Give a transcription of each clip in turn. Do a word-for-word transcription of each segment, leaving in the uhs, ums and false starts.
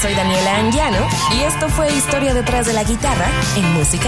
soy Daniela Anguiano y esto fue Historia detrás de la guitarra en Música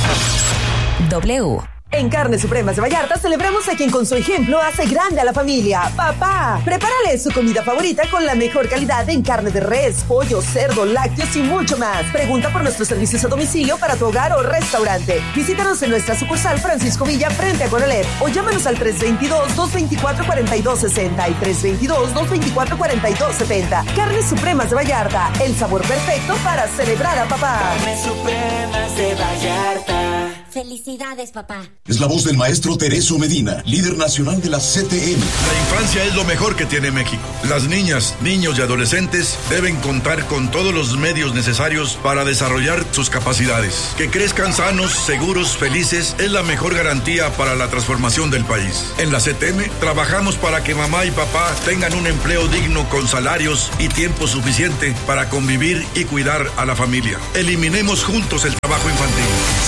W. En Carnes Supremas de Vallarta celebramos a quien con su ejemplo hace grande a la familia. ¡Papá! Prepárale su comida favorita con la mejor calidad en carne de res, pollo, cerdo, lácteos y mucho más. Pregunta por nuestros servicios a domicilio para tu hogar o restaurante. Visítanos en nuestra sucursal Francisco Villa frente a Conalep o llámanos al tres dos dos, dos dos cuatro, cuatro dos seis cero y tres dos dos, dos dos cuatro, cuatro dos siete cero. Carnes Supremas de Vallarta, el sabor perfecto para celebrar a papá. Carnes Supremas de Vallarta. Felicidades, papá. Es la voz del maestro Tereso Medina, líder nacional de la C T M. La infancia es lo mejor que tiene México. Las niñas, niños y adolescentes deben contar con todos los medios necesarios para desarrollar sus capacidades. Que crezcan sanos, seguros, felices es la mejor garantía para la transformación del país. En la C T M trabajamos para que mamá y papá tengan un empleo digno con salarios y tiempo suficiente para convivir y cuidar a la familia. Eliminemos juntos el trabajo infantil.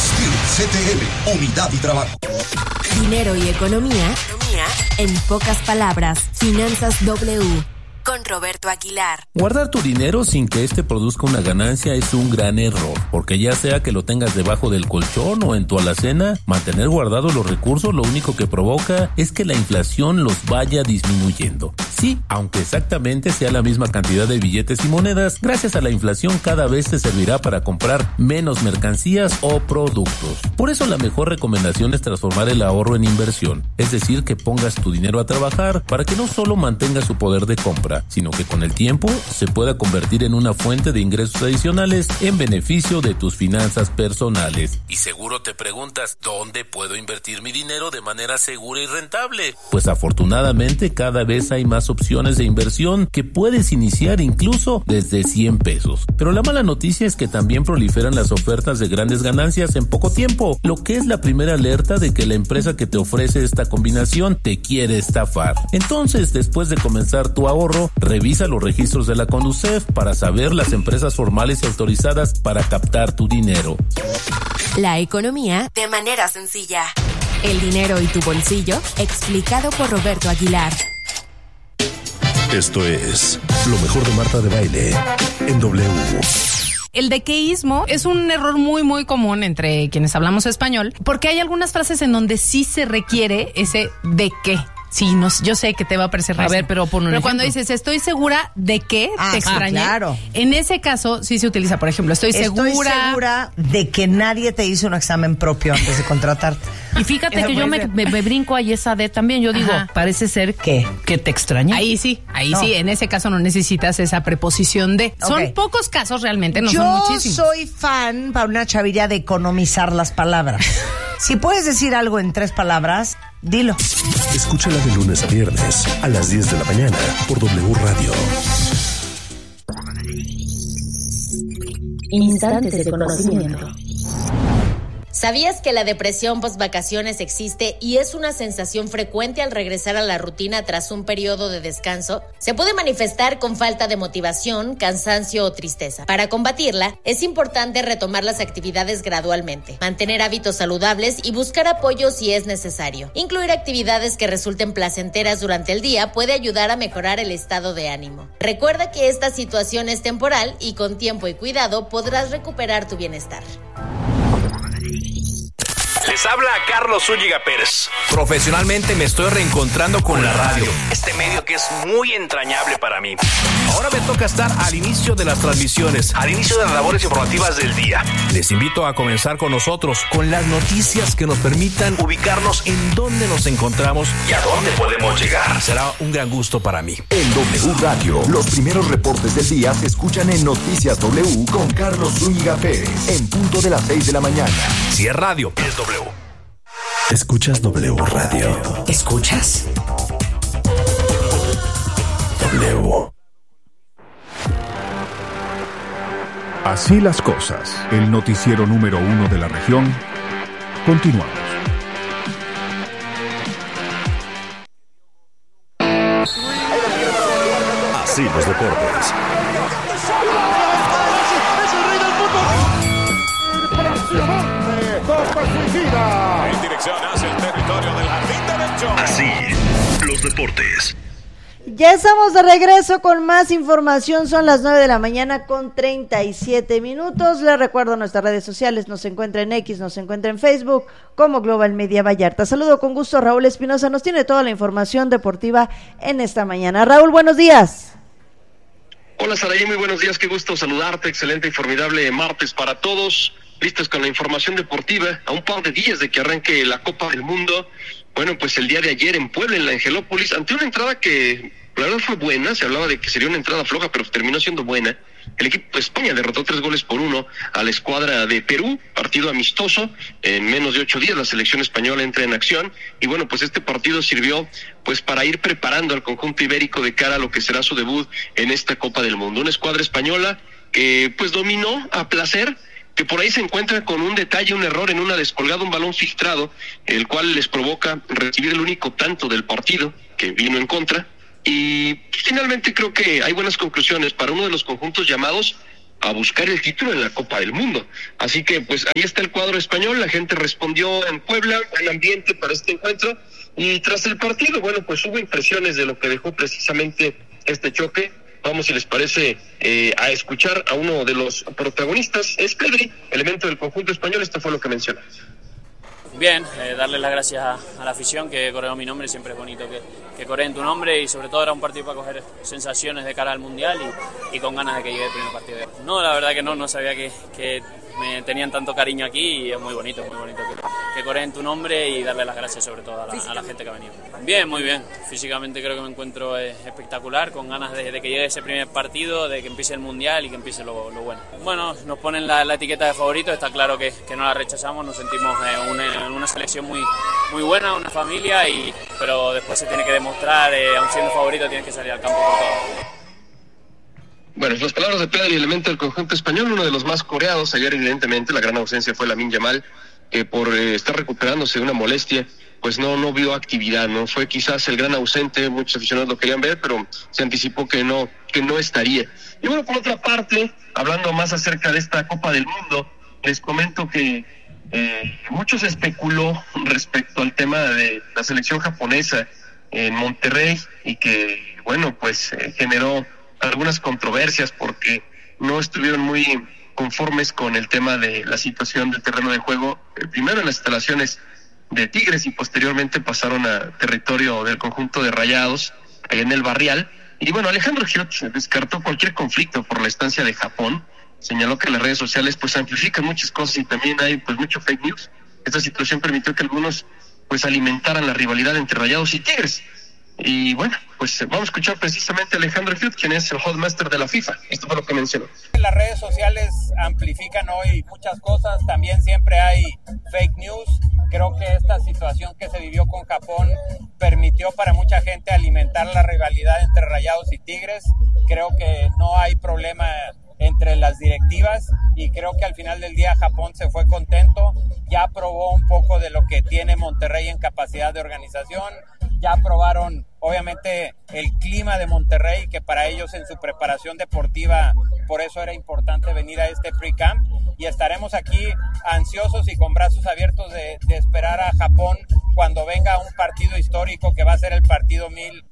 C T M, Unidad y Trabajo. Dinero y economía, economía en pocas palabras. Finanzas W. Con Roberto Aguilar. Guardar tu dinero sin que éste produzca una ganancia es un gran error, porque ya sea que lo tengas debajo del colchón o en tu alacena, mantener guardados los recursos lo único que provoca es que la inflación los vaya disminuyendo. Sí, aunque exactamente sea la misma cantidad de billetes y monedas, gracias a la inflación cada vez te servirá para comprar menos mercancías o productos. Por eso la mejor recomendación es transformar el ahorro en inversión, es decir, que pongas tu dinero a trabajar para que no solo mantenga su poder de compra, sino que con el tiempo se pueda convertir en una fuente de ingresos adicionales en beneficio de tus finanzas personales. Y seguro te preguntas, ¿dónde puedo invertir mi dinero de manera segura y rentable? Pues afortunadamente cada vez hay más opciones de inversión que puedes iniciar incluso desde cien pesos. Pero la mala noticia es que también proliferan las ofertas de grandes ganancias en poco tiempo, lo que es la primera alerta de que la empresa que te ofrece esta combinación te quiere estafar. Entonces, después de comenzar tu ahorro, revisa los registros de la Conducef para saber las empresas formales y autorizadas para captar tu dinero. La economía de manera sencilla. El dinero y tu bolsillo, explicado por Roberto Aguilar. Esto es lo mejor de Marta de Baile en W. El dequeísmo es un error muy, muy común entre quienes hablamos español, porque hay algunas frases en donde sí se requiere ese de qué. Sí, no, yo sé que te va a parecer raro. A ver, pero pon un Pero ejemplo. cuando dices, estoy segura de que Ah, te extrañé, ah, claro. en ese caso sí se utiliza, por ejemplo, estoy, Estoy segura... segura de que nadie te hizo un examen propio antes de contratarte. Y fíjate Eso que yo puede me, ser. me, me brinco ahí esa de también. Yo digo, Ajá. parece ser ¿Qué? que te extrañé. Ahí sí, ahí No. sí, en ese caso no necesitas esa preposición de. Ok. Son pocos casos realmente, no Yo son muchísimos. soy fan, para una chavilla, de economizar las palabras. Si puedes decir algo en tres palabras, dilo. Escúchala de lunes a viernes a las diez de la mañana por W Radio. Instantes de conocimiento. ¿Sabías que la depresión post-vacaciones existe y es una sensación frecuente al regresar a la rutina tras un periodo de descanso? Se puede manifestar con falta de motivación, cansancio o tristeza. Para combatirla, es importante retomar las actividades gradualmente, mantener hábitos saludables y buscar apoyo si es necesario. Incluir actividades que resulten placenteras durante el día puede ayudar a mejorar el estado de ánimo. Recuerda que esta situación es temporal y con tiempo y cuidado podrás recuperar tu bienestar. Les habla Carlos Zúñiga Pérez. Profesionalmente me estoy reencontrando con la radio, este medio que es muy entrañable para mí. Ahora me toca estar al inicio de las transmisiones, al inicio de las labores informativas del día. Les invito a comenzar con nosotros, con las noticias que nos permitan ubicarnos en dónde nos encontramos y a dónde podemos llegar. Será un gran gusto para mí. En W Radio, los primeros reportes del día se escuchan en Noticias W con Carlos Zúñiga Pérez, en punto de las seis de la mañana. Si es radio, es W. Escuchas W Radio. ¿Escuchas? W. Así las cosas, el noticiero número uno de la región. Continuamos. Así los deportes. En dirección hacia el territorio del jardín derecho. Así los deportes. Ya estamos de regreso con más información, son las nueve de la mañana con treinta y siete minutos. Les recuerdo nuestras redes sociales, nos encuentra en X, nos encuentra en Facebook como Global Media Vallarta. Saludo con gusto, Raúl Espinosa nos tiene toda la información deportiva en esta mañana. Raúl, buenos días. Hola Saraí, muy buenos días, qué gusto saludarte, excelente y formidable martes para todos, listos con la información deportiva, a un par de días de que arranque la Copa del Mundo. Bueno, pues el día de ayer en Puebla, en la Angelópolis, ante una entrada que la verdad fue buena, se hablaba de que sería una entrada floja, pero terminó siendo buena. El equipo de España derrotó tres goles por uno a la escuadra de Perú, partido amistoso, en menos de ocho días la selección española entra en acción, y bueno, pues este partido sirvió pues para ir preparando al conjunto ibérico de cara a lo que será su debut en esta Copa del Mundo. Una escuadra española que pues dominó a placer, que por ahí se encuentra con un detalle, un error en una descolgada, un balón filtrado, el cual les provoca recibir el único tanto del partido, que vino en contra, y finalmente creo que hay buenas conclusiones para uno de los conjuntos llamados a buscar el título en la Copa del Mundo. Así que pues ahí está el cuadro español, la gente respondió en Puebla, el ambiente para este encuentro, y tras el partido, bueno, pues hubo impresiones de lo que dejó precisamente este choque. Vamos, si les parece, eh, a escuchar a uno de los protagonistas, es Pedri, elemento del conjunto español, esto fue lo que mencionó. Bien, eh, darle las gracias a, a la afición que coreó mi nombre, siempre es bonito que, que coreen tu nombre, y sobre todo era un partido para coger sensaciones de cara al Mundial y, y con ganas de que llegue el primer partido. No, la verdad que no, no sabía que, que me tenían tanto cariño aquí, y es muy bonito, muy bonito que, que coreen tu nombre y darle las gracias sobre todo a la, a la gente que ha venido. Bien, muy bien, físicamente creo que me encuentro eh, espectacular, con ganas de, de que llegue ese primer partido, de que empiece el Mundial y que empiece lo, lo bueno. Bueno, nos ponen la, la etiqueta de favorito, está claro que, que no la rechazamos, nos sentimos eh, una, una selección muy, muy buena, una familia, y, pero después se tiene que demostrar, eh, aun siendo favorito tienes que salir al campo por todo. Bueno, las palabras de Pedri, elemento del conjunto español, uno de los más coreados. Ayer evidentemente la gran ausencia fue Lamine Yamal, que por eh, estar recuperándose de una molestia, pues no no vio actividad, no fue quizás el gran ausente, muchos aficionados lo querían ver, pero se anticipó que no, que no estaría. Y bueno, por otra parte, hablando más acerca de esta Copa del Mundo, les comento que eh, mucho se especuló respecto al tema de la selección japonesa en Monterrey, y que, bueno, pues eh, generó algunas controversias porque no estuvieron muy conformes con el tema de la situación del terreno de juego, eh, primero en las instalaciones de Tigres y posteriormente pasaron a territorio del conjunto de Rayados, allá en el Barrial. Y bueno, Alejandro Giot descartó cualquier conflicto por la estancia de Japón, señaló que las redes sociales pues amplifican muchas cosas y también hay pues mucho fake news. Esta situación permitió que algunos pues alimentaran la rivalidad entre Rayados y Tigres. Y bueno, pues vamos a escuchar precisamente a Alejandro Giot, quien es el Hotmaster de la FIFA. Esto fue lo que mencionó. Las redes sociales amplifican hoy muchas cosas, también siempre hay fake news. Creo que esta situación que se vivió con Japón permitió para mucha gente alimentar la rivalidad entre Rayados y Tigres. Creo que no hay problema entre las directivas y creo que al final del día Japón se fue contento, ya probó un poco de lo que tiene Monterrey en capacidad de organización, ya probaron obviamente el clima de Monterrey, que para ellos en su preparación deportiva por eso era importante venir a este free camp, y estaremos aquí ansiosos y con brazos abiertos de, de esperar a Japón cuando venga un partido histórico que va a ser el partido mil.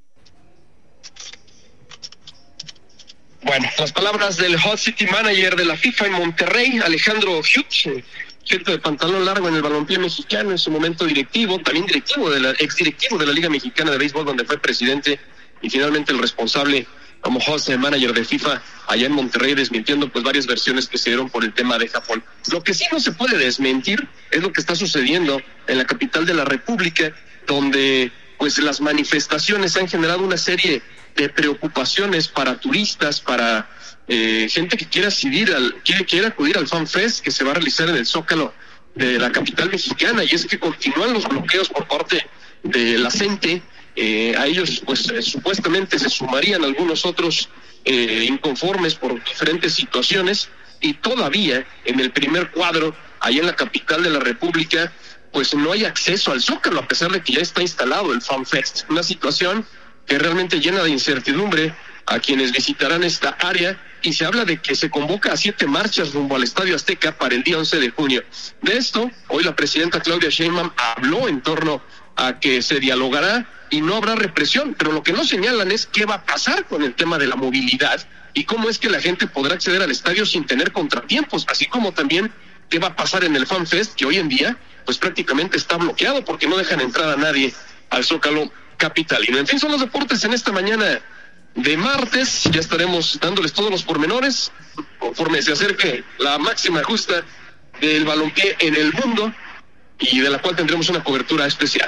Bueno, las palabras del Hot City Manager de la FIFA en Monterrey, Alejandro Giot, gente de pantalón largo en el balompié mexicano, en su momento directivo, también directivo de la ex directivo de la Liga Mexicana de Béisbol, donde fue presidente y finalmente el responsable como host manager de FIFA allá en Monterrey, desmintiendo pues varias versiones que se dieron por el tema de Japón. Lo que sí no se puede desmentir es lo que está sucediendo en la capital de la República, donde pues las manifestaciones han generado una serie de preocupaciones para turistas, para eh, gente que quiera acudir al quiere, quiere acudir al Fan Fest que se va a realizar en el Zócalo de la capital mexicana, y es que continúan los bloqueos por parte de la CENTE. Eh, a ellos pues eh, supuestamente se sumarían algunos otros eh, inconformes por diferentes situaciones, y todavía en el primer cuadro, allá en la capital de la República, pues no hay acceso al Zócalo, a pesar de que ya está instalado el Fan Fest. Una situación que realmente llena de incertidumbre a quienes visitarán esta área, y se habla de que se convoca a siete marchas rumbo al Estadio Azteca para el día once de junio. De esto, hoy la presidenta Claudia Sheinbaum habló en torno a que se dialogará y no habrá represión, pero lo que no señalan es qué va a pasar con el tema de la movilidad y cómo es que la gente podrá acceder al estadio sin tener contratiempos, así como también qué va a pasar en el FanFest, que hoy en día pues prácticamente está bloqueado porque no dejan entrar a nadie al Zócalo capitalino. En fin, son los deportes en esta mañana de martes. Ya estaremos dándoles todos los pormenores conforme se acerque la máxima justa del balompié en el mundo y de la cual tendremos una cobertura especial.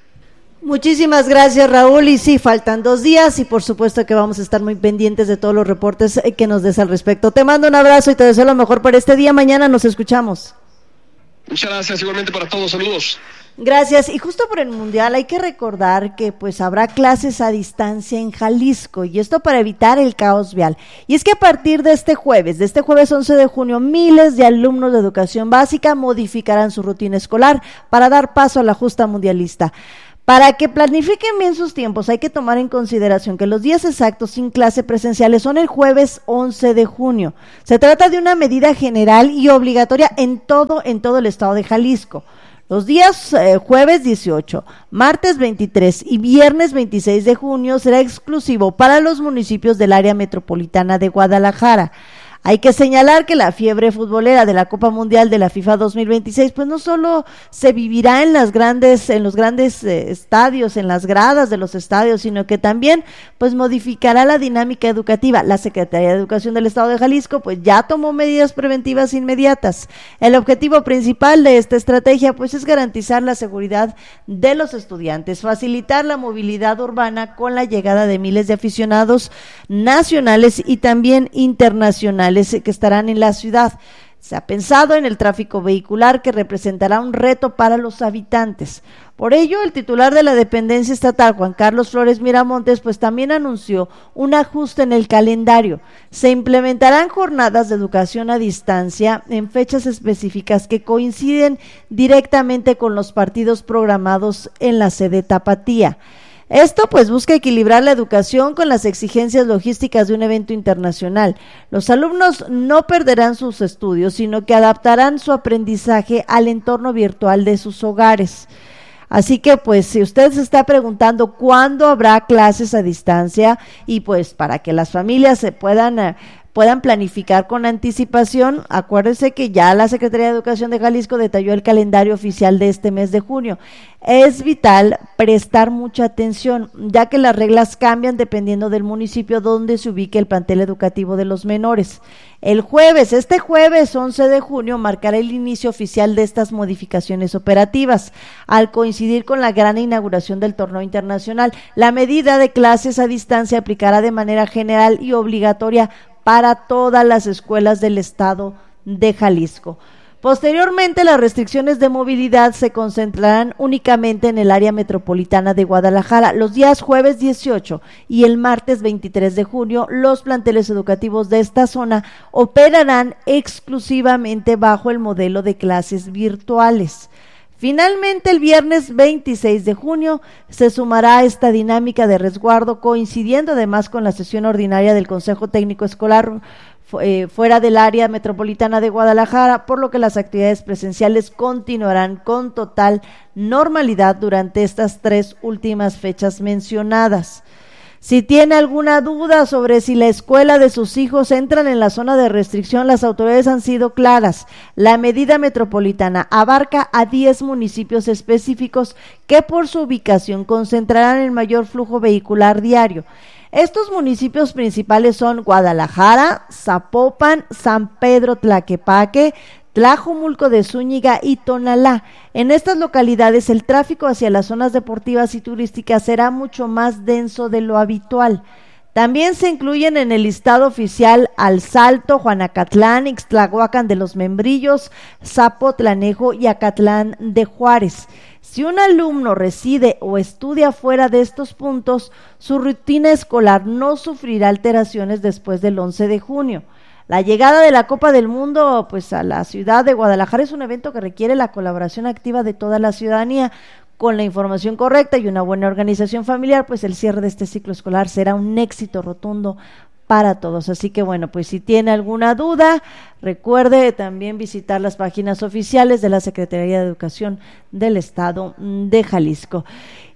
Muchísimas gracias, Raúl, y sí, faltan dos días y por supuesto que vamos a estar muy pendientes de todos los reportes que nos des al respecto. Te mando un abrazo y te deseo lo mejor para este día. Mañana nos escuchamos. Muchas gracias, igualmente para todos, saludos. Gracias, y justo por el Mundial hay que recordar que pues habrá clases a distancia en Jalisco, y esto para evitar el caos vial. Y es que a partir de este jueves, de este jueves once de junio, miles de alumnos de educación básica modificarán su rutina escolar para dar paso a la justa mundialista. Para que planifiquen bien sus tiempos, hay que tomar en consideración que los días exactos sin clase presenciales son el jueves once de junio. Se trata de una medida general y obligatoria en todo, en todo el estado de Jalisco. Los días eh, jueves dieciocho, martes veintitrés y viernes veintiséis de junio será exclusivo para los municipios del área metropolitana de Guadalajara. Hay que señalar que la fiebre futbolera de la Copa Mundial de la FIFA dos mil veintiséis pues no solo se vivirá en las grandes en los grandes eh, estadios, en las gradas de los estadios, sino que también pues modificará la dinámica educativa. La Secretaría de Educación del Estado de Jalisco pues ya tomó medidas preventivas inmediatas. El objetivo principal de esta estrategia pues es garantizar la seguridad de los estudiantes, facilitar la movilidad urbana con la llegada de miles de aficionados nacionales y también internacionales que estarán en la ciudad. Se ha pensado en el tráfico vehicular, que representará un reto para los habitantes. Por ello, el titular de la dependencia estatal, Juan Carlos Flores Miramontes, pues también anunció un ajuste en el calendario. Se implementarán jornadas de educación a distancia en fechas específicas que coinciden directamente con los partidos programados en la sede Tapatía. Esto pues busca equilibrar la educación con las exigencias logísticas de un evento internacional. Los alumnos no perderán sus estudios, sino que adaptarán su aprendizaje al entorno virtual de sus hogares. Así que pues si usted se está preguntando cuándo habrá clases a distancia, y pues para que las familias se puedan eh, puedan planificar con anticipación, acuérdense que ya la Secretaría de Educación de Jalisco detalló el calendario oficial de este mes de junio. Es vital prestar mucha atención, ya que las reglas cambian dependiendo del municipio donde se ubique el plantel educativo de los menores. El jueves, este jueves once de junio, marcará el inicio oficial de estas modificaciones operativas. Al coincidir con la gran inauguración del torneo internacional, la medida de clases a distancia aplicará de manera general y obligatoria para todas las escuelas del estado de Jalisco. Posteriormente, las restricciones de movilidad se concentrarán únicamente en el área metropolitana de Guadalajara. Los días jueves dieciocho y el martes veintitrés de junio, los planteles educativos de esta zona operarán exclusivamente bajo el modelo de clases virtuales. Finalmente, el viernes veintiséis de junio se sumará a esta dinámica de resguardo, coincidiendo además con la sesión ordinaria del Consejo Técnico Escolar eh, fuera del área metropolitana de Guadalajara, por lo que las actividades presenciales continuarán con total normalidad durante estas tres últimas fechas mencionadas. Si tiene alguna duda sobre si la escuela de sus hijos entran en la zona de restricción, las autoridades han sido claras. La medida metropolitana abarca a diez municipios específicos que por su ubicación concentrarán el mayor flujo vehicular diario. Estos municipios principales son Guadalajara, Zapopan, San Pedro Tlaquepaque, Tlajomulco de Zúñiga y Tonalá. En estas localidades el tráfico hacia las zonas deportivas y turísticas será mucho más denso de lo habitual. También se incluyen en el listado oficial Al Salto, Juanacatlán, Ixtlahuacán de los Membrillos, Zapotlanejo y Acatlán de Juárez. Si un alumno reside o estudia fuera de estos puntos, su rutina escolar no sufrirá alteraciones después del once de junio. La llegada de la Copa del Mundo pues a la ciudad de Guadalajara es un evento que requiere la colaboración activa de toda la ciudadanía. Con la información correcta y una buena organización familiar, pues el cierre de este ciclo escolar será un éxito rotundo para todos. Así que bueno, pues si tiene alguna duda, recuerde también visitar las páginas oficiales de la Secretaría de Educación del Estado de Jalisco.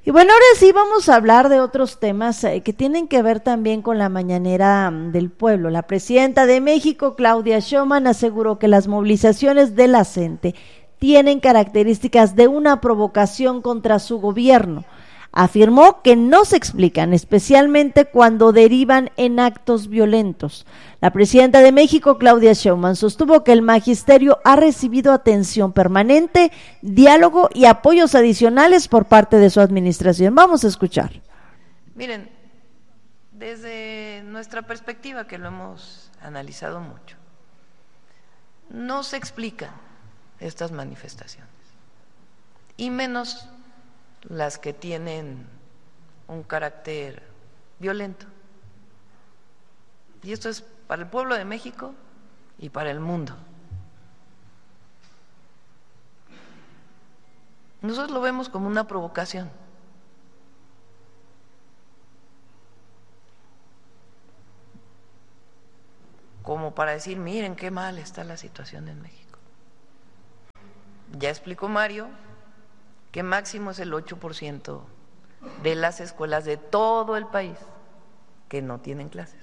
Y bueno, ahora sí vamos a hablar de otros temas eh, que tienen que ver también con la mañanera um, del pueblo. La presidenta de México, Claudia Sheinbaum, aseguró que las movilizaciones de la gente tienen características de una provocación contra su gobierno. Afirmó que no se explican, especialmente cuando derivan en actos violentos. La presidenta de México, Claudia Sheinbaum, sostuvo que el magisterio ha recibido atención permanente, diálogo y apoyos adicionales por parte de su administración. Vamos a escuchar. Miren, desde nuestra perspectiva, que lo hemos analizado mucho, no se explican estas manifestaciones, y menos las que tienen un carácter violento. Y esto es para el pueblo de México y para el mundo. Nosotros lo vemos como una provocación. Como para decir, miren qué mal está la situación en México. Ya explicó Mario que máximo es el ocho por ciento de las escuelas de todo el país que no tienen clases.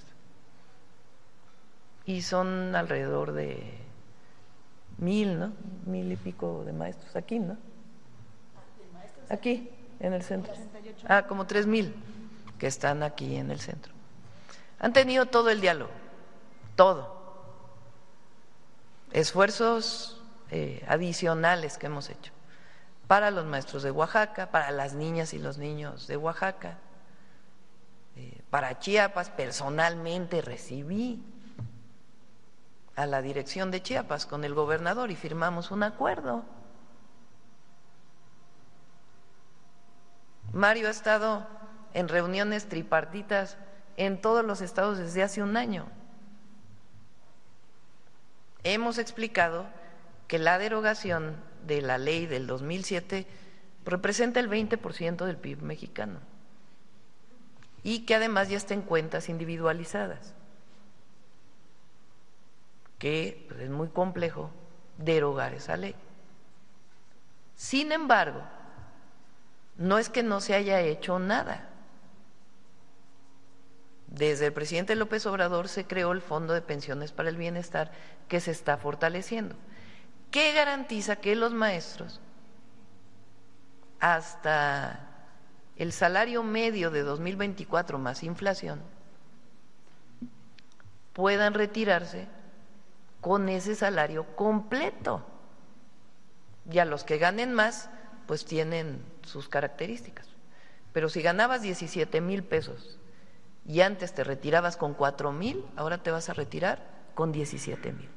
Y son alrededor de mil, ¿no? Mil y pico de maestros aquí, ¿no? Aquí, en el centro. Ah, como tres mil que están aquí en el centro. Han tenido todo el diálogo, todo. Esfuerzos eh, adicionales que hemos hecho para los maestros de Oaxaca, para las niñas y los niños de Oaxaca, eh, para Chiapas. Personalmente recibí a la dirección de Chiapas con el gobernador y firmamos un acuerdo. Mario ha estado en reuniones tripartitas en todos los estados desde hace un año. Hemos explicado que la derogación de la ley del dos mil siete representa el veinte por ciento del P I B mexicano y que además ya está en cuentas individualizadas, que pues, es muy complejo derogar esa ley. Sin embargo, no es que no se haya hecho nada. Desde el presidente López Obrador se creó el Fondo de Pensiones para el Bienestar, que se está fortaleciendo, que garantiza que los maestros, hasta el salario medio de dos mil veinticuatro más inflación, puedan retirarse con ese salario completo. Y a los que ganen más, pues tienen sus características. Pero si ganabas diecisiete mil pesos y antes te retirabas con cuatro mil, ahora te vas a retirar con diecisiete mil.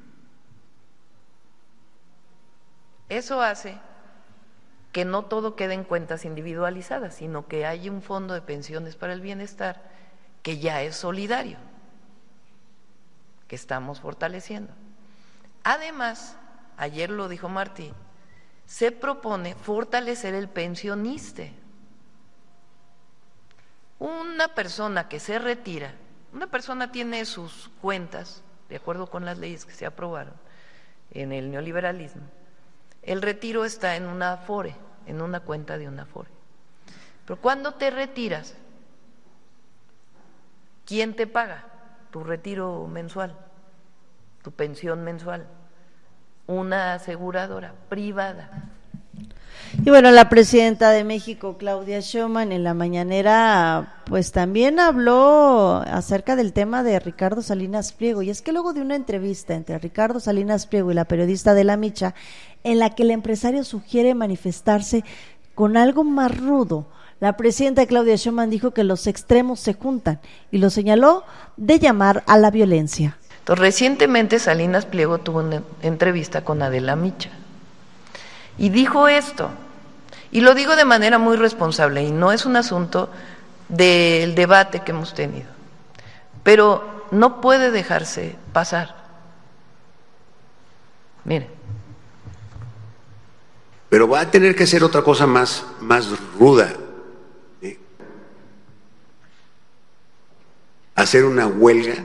Eso hace que no todo quede en cuentas individualizadas, sino que hay un fondo de pensiones para el bienestar que ya es solidario, que estamos fortaleciendo. Además, ayer lo dijo Martí, se propone fortalecer el pensioniste. Una persona que se retira, una persona tiene sus cuentas, de acuerdo con las leyes que se aprobaron en el neoliberalismo. El retiro está en una Afore, en una cuenta de una Afore. Pero cuando te retiras, ¿quién te paga tu retiro mensual, tu pensión mensual? Una aseguradora privada. Y bueno, la presidenta de México, Claudia Sheinbaum, en la mañanera, pues también habló acerca del tema de Ricardo Salinas Pliego. Y es que luego de una entrevista entre Ricardo Salinas Pliego y la periodista de La Micha, en la que el empresario sugiere manifestarse con algo más rudo, la presidenta Claudia Sheinbaum dijo que los extremos se juntan y lo señaló de llamar a la violencia. Entonces, recientemente Salinas Pliego tuvo una entrevista con Adela Micha y dijo esto, y lo digo de manera muy responsable, y no es un asunto del debate que hemos tenido, pero no puede dejarse pasar. Mire. Pero va a tener que ser otra cosa más, más ruda. ¿eh? Hacer una huelga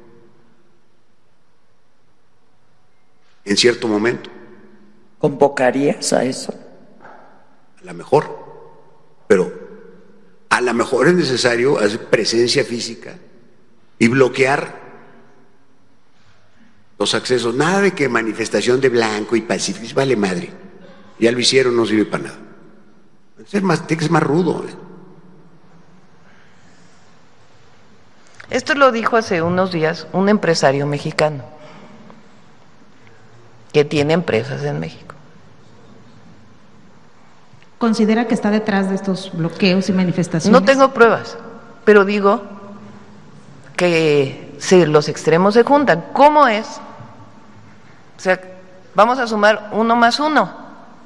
en cierto momento. ¿Convocarías a eso? A lo mejor, pero lo mejor es necesario hacer presencia física y bloquear los accesos. Nada de que manifestación de blanco y pacífico, vale madre. Ya lo hicieron, no sirve para nada. Es más, es más rudo. Esto lo dijo hace unos días un empresario mexicano que tiene empresas en México. ¿Considera que está detrás de estos bloqueos y manifestaciones? No tengo pruebas, pero digo que si los extremos se juntan, ¿cómo es? O sea, vamos a sumar uno más uno.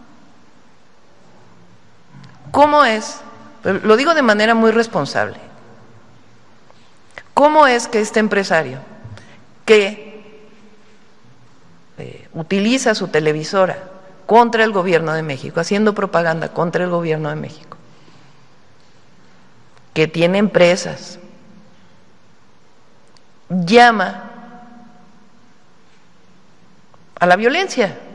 ¿Cómo es? Lo digo de manera muy responsable. ¿Cómo es que este empresario que eh, utiliza su televisora contra el gobierno de México, haciendo propaganda contra el gobierno de México, que tiene empresas, llama a la violencia?